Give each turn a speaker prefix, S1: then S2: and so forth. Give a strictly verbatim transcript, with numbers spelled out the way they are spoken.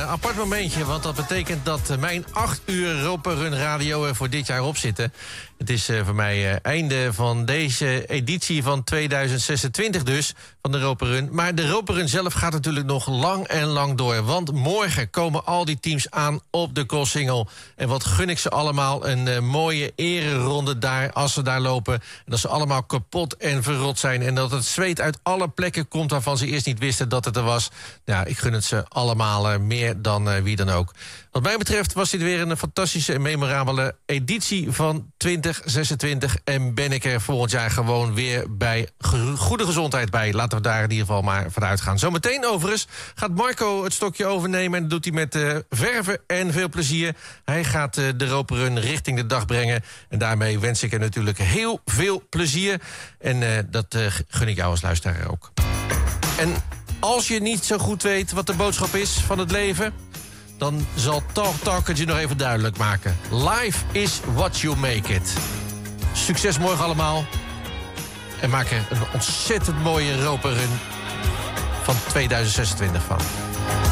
S1: apart momentje, want dat betekent dat mijn acht uur Europa Run Radio er voor dit jaar op zitten. Het is uh, voor mij uh, einde van deze editie van tweeduizend zesentwintig dus, van de Europa Run. Maar de Europa Run zelf gaat natuurlijk nog lang en lang door. Want morgen komen al die teams aan op de Koolsingel. En wat gun ik ze allemaal een uh, mooie ereronde daar als ze daar lopen. En dat ze allemaal kapot en verrot zijn. En dat het zweet uit alle plekken komt waarvan ze eerst niet wisten dat het er was. Ja, ik gun het ze allemaal uh, meer dan uh, wie dan ook. Wat mij betreft was dit weer een fantastische en memorabele editie van twintig zesentwintig. En ben ik er volgend jaar gewoon weer bij goede gezondheid bij. Laten we daar in ieder geval maar vanuit gaan. Zometeen overigens gaat Marco het stokje overnemen. En dat doet hij met uh, verven en veel plezier. Hij gaat uh, de Europa Run richting de dag brengen. En daarmee wens ik er natuurlijk heel veel plezier. En uh, dat uh, gun ik jou als luisteraar ook. En als je niet zo goed weet wat de boodschap is van het leven, dan zal Talk Talk het je nog even duidelijk maken. Life is what you make it. Succes morgen allemaal. En maak er een ontzettend mooie Europa Run van tweeduizend zesentwintig van.